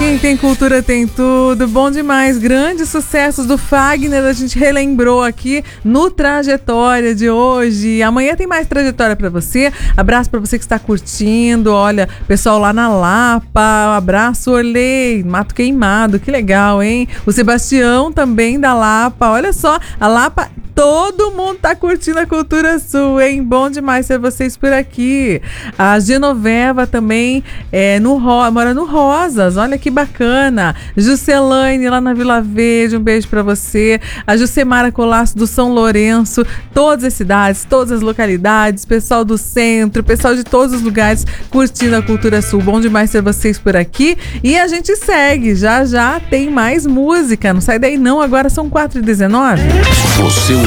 Quem tem cultura tem tudo, bom demais, grandes sucessos do Fagner, a gente relembrou aqui no Trajetória de hoje. Amanhã tem mais Trajetória pra você, abraço pra você que está curtindo, olha, pessoal lá na Lapa, abraço, Orley, Mato Queimado, que legal, hein? O Sebastião também da Lapa, olha só, a Lapa... Todo mundo tá curtindo a Cultura Sul, hein? Bom demais ter vocês por aqui. A Genoveva também mora no Rosas, olha que bacana. Juscelane lá na Vila Verde, um beijo pra você. A Jucemara Colasso do São Lourenço, todas as cidades, todas as localidades, pessoal do centro, pessoal de todos os lugares curtindo a Cultura Sul. Bom demais ter vocês por aqui. E a gente segue, já tem mais música. Não sai daí não, agora são 4h19. Você